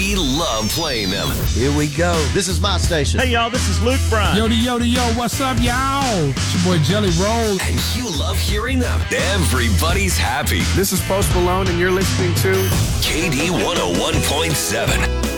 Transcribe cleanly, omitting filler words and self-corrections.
We love playing them. Here we go. This is my station. Hey, y'all, this is Luke Bryan. Yo, what's up, y'all? It's your boy Jelly Roll. And you love hearing them. Everybody's happy. This is Post Malone, and you're listening to KD 101.7.